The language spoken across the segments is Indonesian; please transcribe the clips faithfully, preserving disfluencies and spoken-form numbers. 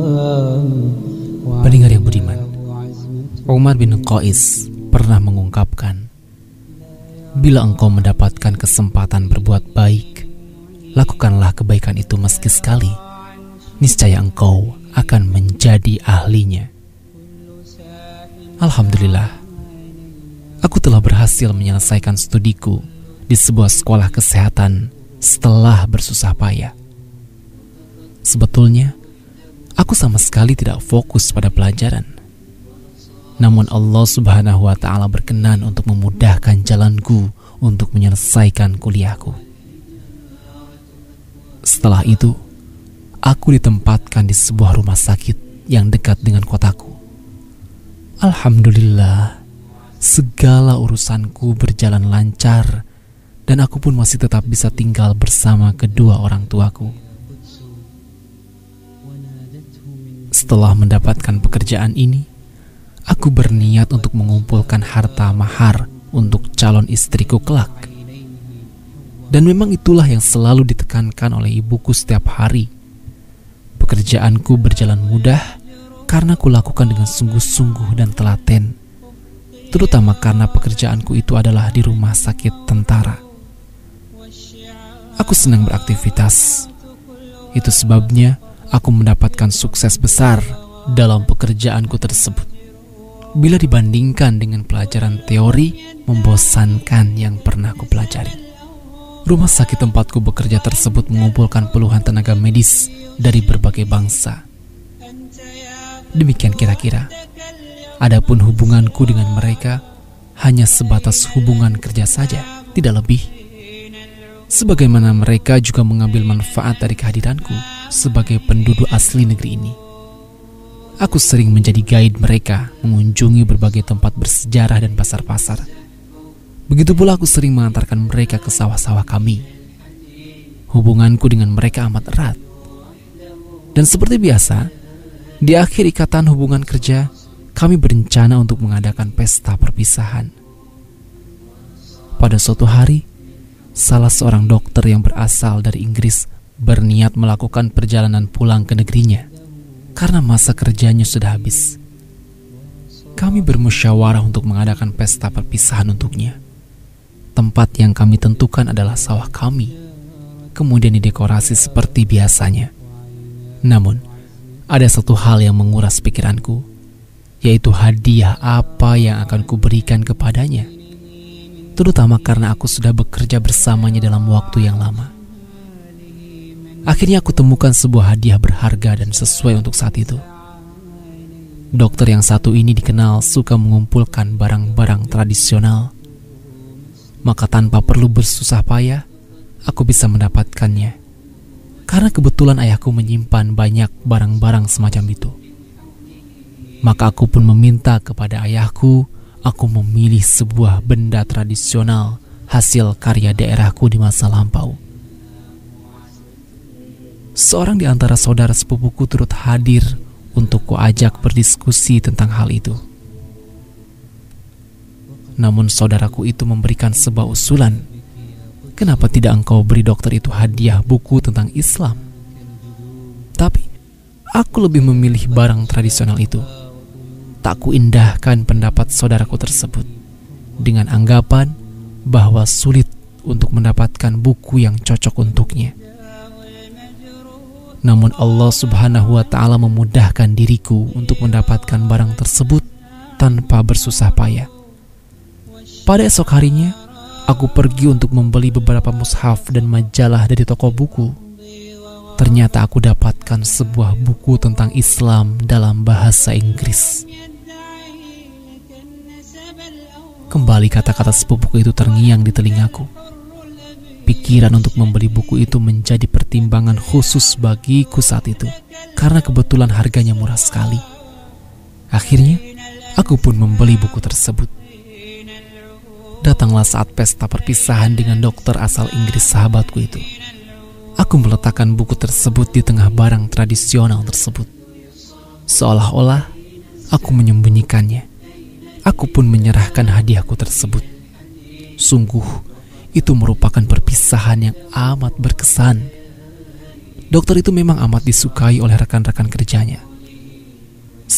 Pendengar yang budiman, Umar bin Qais pernah mengungkapkan, bila engkau mendapatkan kesempatan berbuat baik, lakukanlah kebaikan itu meski sekali, niscaya engkau akan menjadi ahlinya. Alhamdulillah, aku telah berhasil menyelesaikan studiku di sebuah sekolah kesehatan setelah bersusah payah. Sebetulnya, aku sama sekali tidak fokus pada pelajaran. Namun Allah Subhanahu wa Ta'ala berkenan untuk memudahkan jalanku untuk menyelesaikan kuliahku. Setelah itu, aku ditempatkan di sebuah rumah sakit yang dekat dengan kotaku. Alhamdulillah, segala urusanku berjalan lancar dan aku pun masih tetap bisa tinggal bersama kedua orang tuaku. Setelah mendapatkan pekerjaan ini, aku berniat untuk mengumpulkan harta mahar untuk calon istriku kelak. Dan memang itulah yang selalu ditekankan oleh ibuku setiap hari. Pekerjaanku berjalan mudah karena kulakukan dengan sungguh-sungguh dan telaten, terutama karena pekerjaanku itu adalah di rumah sakit tentara. Aku senang beraktivitas. Itu sebabnya aku mendapatkan sukses besar dalam pekerjaanku tersebut. Bila dibandingkan dengan pelajaran teori membosankan yang pernah aku pelajari. Rumah sakit tempatku bekerja tersebut mengumpulkan puluhan tenaga medis dari berbagai bangsa. Demikian kira-kira. Adapun hubunganku dengan mereka hanya sebatas hubungan kerja saja, tidak lebih. Sebagaimana mereka juga mengambil manfaat dari kehadiranku sebagai penduduk asli negeri ini. Aku sering menjadi guide mereka mengunjungi berbagai tempat bersejarah dan pasar-pasar. Begitu pula aku sering mengantarkan mereka ke sawah-sawah kami. Hubunganku dengan mereka amat erat. Dan seperti biasa, di akhir ikatan hubungan kerja, kami berencana untuk mengadakan pesta perpisahan. Pada suatu hari, salah seorang dokter yang berasal dari Inggris berniat melakukan perjalanan pulang ke negerinya karena masa kerjanya sudah habis. Kami bermusyawarah untuk mengadakan pesta perpisahan untuknya. Tempat yang kami tentukan adalah sawah kami, kemudian didekorasi seperti biasanya. Namun, ada satu hal yang menguras pikiranku, yaitu hadiah apa yang akan kuberikan kepadanya, terutama karena aku sudah bekerja bersamanya dalam waktu yang lama. Akhirnya aku temukan sebuah hadiah berharga dan sesuai untuk saat itu. Dokter yang satu ini dikenal suka mengumpulkan barang-barang tradisional. Maka tanpa perlu bersusah payah, aku bisa mendapatkannya. Karena kebetulan ayahku menyimpan banyak barang-barang semacam itu. Maka aku pun meminta kepada ayahku, aku memilih sebuah benda tradisional hasil karya daerahku di masa lampau. Seorang di antara saudara sepupuku turut hadir untuk kuajak berdiskusi tentang hal itu. Namun saudaraku itu memberikan sebuah usulan. Kenapa tidak engkau beri dokter itu hadiah buku tentang Islam? Tapi aku lebih memilih barang tradisional itu. Tak kuindahkan pendapat saudaraku tersebut dengan anggapan bahwa sulit untuk mendapatkan buku yang cocok untuknya. Namun Allah Subhanahu wa Ta'ala memudahkan diriku untuk mendapatkan barang tersebut tanpa bersusah payah. Pada esok harinya, aku pergi untuk membeli beberapa mushaf dan majalah dari toko buku. Ternyata aku dapatkan sebuah buku tentang Islam dalam bahasa Inggris. Kembali kata-kata sepupuku itu terngiang di telingaku. Pikiran untuk membeli buku itu menjadi pertimbangan khusus bagiku saat itu, karena kebetulan harganya murah sekali. Akhirnya, aku pun membeli buku tersebut. Datanglah saat pesta perpisahan dengan dokter asal Inggris sahabatku itu. Aku meletakkan buku tersebut di tengah barang tradisional tersebut. Seolah-olah aku menyembunyikannya. Aku pun menyerahkan hadiahku tersebut. Sungguh, itu merupakan perpisahan yang amat berkesan. Dokter itu memang amat disukai oleh rekan-rekan kerjanya.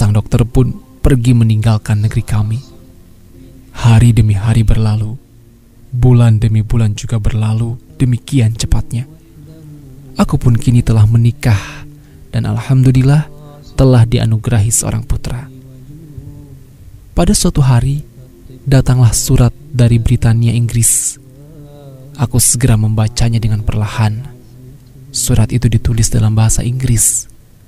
sang dokter pun pergi meninggalkan negeri kami. Hari demi hari berlalu, bulan demi bulan juga berlalu demikian cepatnya. Aku pun kini telah menikah dan alhamdulillah telah dianugerahi seorang putra. Pada suatu hari, datanglah surat dari Britania, Inggris. Aku segera membacanya dengan perlahan. Surat itu ditulis dalam bahasa Inggris.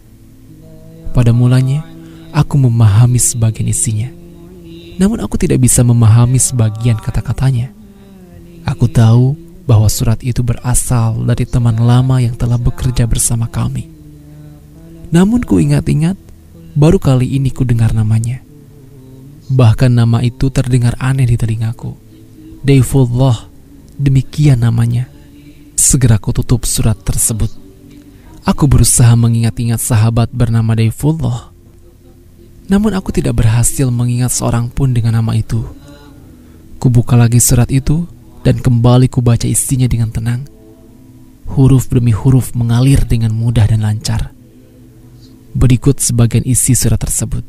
Pada mulanya, aku memahami sebagian isinya. Namun aku tidak bisa memahami sebagian kata-katanya. Aku tahu bahwa surat itu berasal dari teman lama yang telah bekerja bersama kami. Namun ku ingat-ingat, baru kali ini ku dengar namanya. Bahkan nama itu terdengar aneh di telingaku. Dayfullah, demikian namanya. Segera ku tutup surat tersebut. Aku berusaha mengingat-ingat sahabat bernama Dayfullah. Namun aku tidak berhasil mengingat seorang pun dengan nama itu. Kubuka lagi surat itu dan kembali kubaca isinya dengan tenang. Huruf demi huruf mengalir dengan mudah dan lancar. Berikut sebagian isi surat tersebut.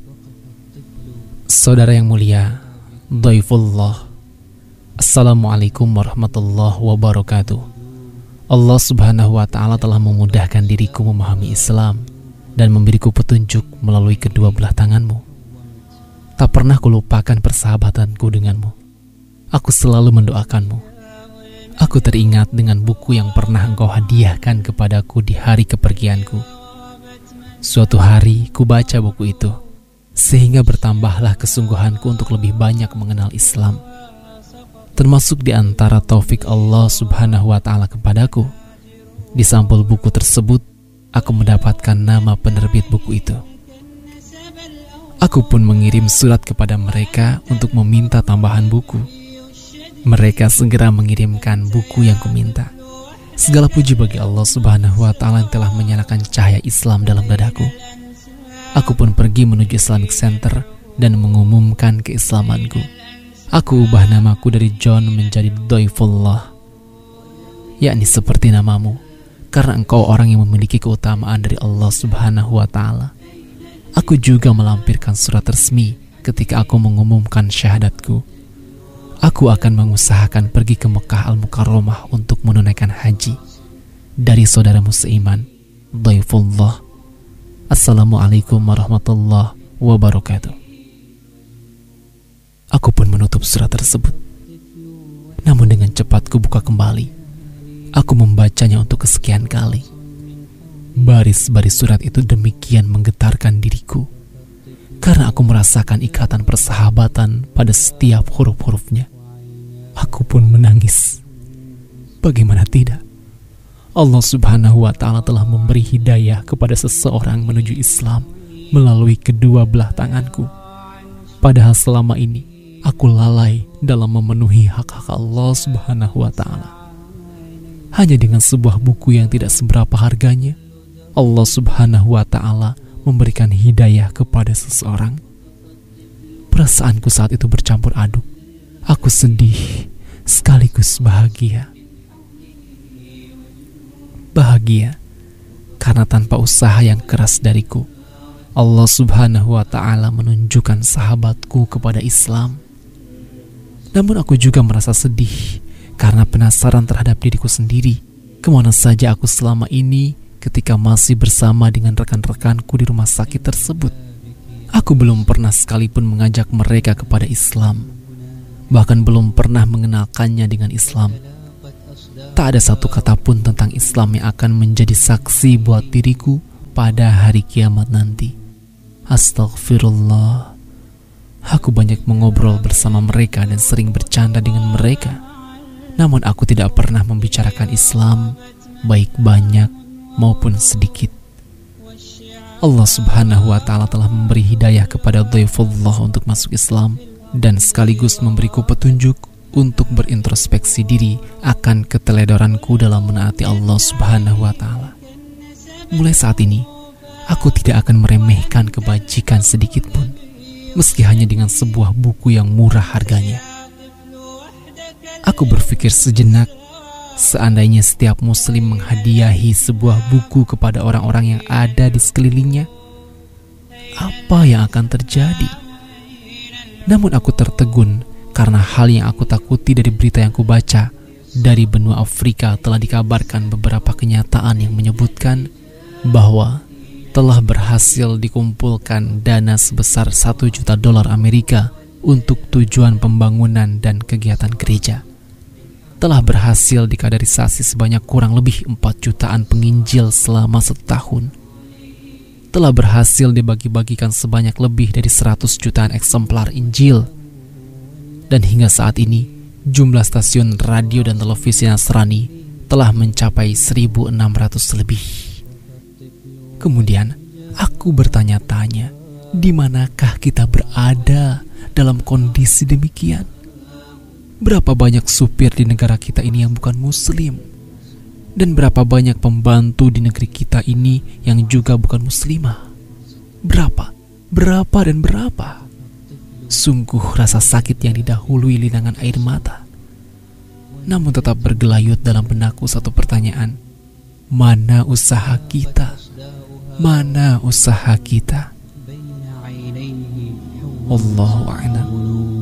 Saudara yang mulia, Dayfullah, Assalamualaikum warahmatullahi wabarakatuh. Allah subhanahu wa ta'ala telah memudahkan diriku memahami Islam dan memberiku petunjuk melalui kedua belah tanganmu. Tak pernah kulupakan persahabatanku denganmu. Aku selalu mendoakanmu. Aku teringat dengan buku yang pernah engkau hadiahkan kepadaku di hari kepergianku. Suatu hari ku baca buku itu, sehingga bertambahlah kesungguhanku untuk lebih banyak mengenal Islam. Termasuk di antara taufik Allah subhanahu wa ta'ala kepadaku. Di sampul buku tersebut, aku mendapatkan nama penerbit buku itu. Aku pun mengirim surat kepada mereka untuk meminta tambahan buku. Mereka segera mengirimkan buku yang kuminta. Segala puji bagi Allah subhanahu wa ta'ala yang telah menyalakan cahaya Islam dalam dadaku. Aku pun pergi menuju Islamic Center dan mengumumkan keislamanku. Aku ubah namaku dari John menjadi Dayfullah, yakni seperti namamu, karena engkau orang yang memiliki keutamaan dari Allah subhanahu wa ta'ala. Aku juga melampirkan surat resmi ketika aku mengumumkan syahadatku. Aku akan mengusahakan pergi ke Mekah Al-Mukarramah untuk menunaikan haji. Dari saudaramu seiman, Dayfullah. Assalamualaikum warahmatullahi wabarakatuh. Aku pun menutup surat tersebut. Namun dengan cepat ku buka kembali. Aku membacanya untuk kesekian kali. Baris-baris surat itu demikian menggetarkan diriku, karena aku merasakan ikatan persahabatan pada setiap huruf-hurufnya. Aku pun menangis. Bagaimana tidak? Allah subhanahu wa ta'ala telah memberi hidayah kepada seseorang menuju Islam melalui kedua belah tanganku. Padahal selama ini aku lalai dalam memenuhi hak-hak Allah subhanahu wa ta'ala. Hanya dengan sebuah buku yang tidak seberapa harganya, Allah subhanahu wa ta'ala memberikan hidayah kepada seseorang. Perasaanku saat itu bercampur aduk. Aku sedih sekaligus bahagia. Bahagia karena tanpa usaha yang keras dariku, Allah subhanahu wa ta'ala menunjukkan sahabatku kepada Islam. Namun aku juga merasa sedih karena penasaran terhadap diriku sendiri, kemana saja aku selama ini ketika masih bersama dengan rekan-rekanku di rumah sakit tersebut. Aku belum pernah sekalipun mengajak mereka kepada Islam, bahkan belum pernah mengenalkannya dengan Islam. Tak ada satu kata pun tentang Islam yang akan menjadi saksi buat diriku pada hari kiamat nanti. Astaghfirullah. Aku banyak mengobrol bersama mereka dan sering bercanda dengan mereka. Namun aku tidak pernah membicarakan Islam, baik banyak maupun sedikit. Allah subhanahu wa ta'ala telah memberi hidayah kepada Dayfullah untuk masuk Islam dan sekaligus memberiku petunjuk untuk berintrospeksi diri akan keteledoranku dalam menaati Allah subhanahu wa ta'ala. Mulai saat ini, aku tidak akan meremehkan kebajikan sedikit pun, meski hanya dengan sebuah buku yang murah harganya. Aku berpikir sejenak, seandainya setiap muslim menghadiahi sebuah buku kepada orang-orang yang ada di sekelilingnya, apa apa yang akan terjadi. Namun aku tertegun karena hal yang aku takuti dari berita yang kubaca dari benua Afrika telah dikabarkan beberapa kenyataan yang menyebutkan bahwa telah berhasil dikumpulkan dana sebesar satu juta dolar Amerika untuk tujuan pembangunan dan kegiatan gereja. Telah berhasil dikaderisasi sebanyak kurang lebih empat jutaan penginjil selama setahun. Telah berhasil dibagi-bagikan sebanyak lebih dari seratus jutaan eksemplar Injil. Dan hingga saat ini, jumlah stasiun radio dan televisi Nasrani telah mencapai seribu enam ratus lebih. Kemudian, aku bertanya-tanya, di manakah kita berada dalam kondisi demikian? Berapa banyak supir di negara kita ini yang bukan muslim? Dan berapa banyak pembantu di negeri kita ini yang juga bukan muslimah? Berapa? Berapa dan berapa? Sungguh rasa sakit yang didahului linangan air mata. Namun tetap bergelayut dalam benakku satu pertanyaan. Mana usaha kita? Mana usaha kita? Allahu a'lam.